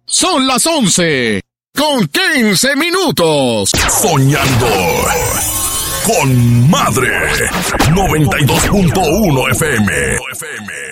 Son las 11:15. Soñando con Madre 92.1 FM.